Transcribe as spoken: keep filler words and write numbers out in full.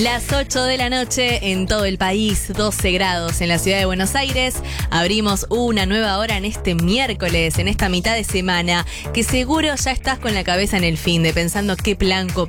Las ocho de la noche en todo el país, doce grados en la ciudad de Buenos Aires. Abrimos una nueva hora en este miércoles, en esta mitad de semana, que seguro ya estás con la cabeza en el finde, pensando qué plan